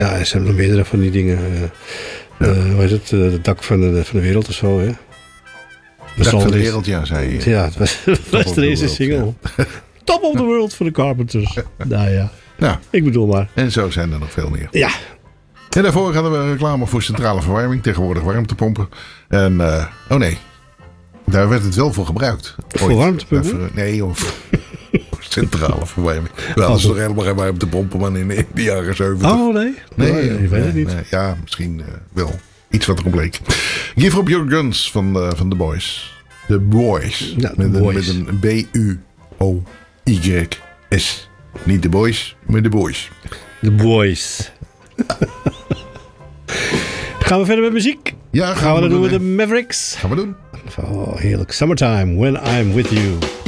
Ja, ze hebben nog meerdere van die dingen. Hoe heet het? Het dak van de wereld of zo, hè? Het dak van de wereld, ja, zei je. Ja, het was de eerste single. Ja. Top of the World voor de Carpenters. Nou ja. Nou, ik bedoel maar. En zo zijn er nog veel meer. Ja. En daarvoor hadden we reclame voor centrale verwarming. Tegenwoordig warmtepompen. En, oh nee. Daar werd het wel voor gebruikt. Voor warmtepompen? Nee, of centrale verwarming. We hadden toch helemaal geen warmtepompen, man, in de jaren 70. Oh, nee? Nee, ik weet het niet. Nee, ja, misschien wel. Iets wat erop bleek. Give Up Your Guns van The Boys. The Boys. Ja, met Boys. Een B-U-O-Y-S. Niet de Boys, maar de Boys. The Boys. Gaan we verder met muziek? Ja, gaan we dat doen met de Mavericks? Gaan we doen. Oh, heerlijk. Summertime, When I'm With You.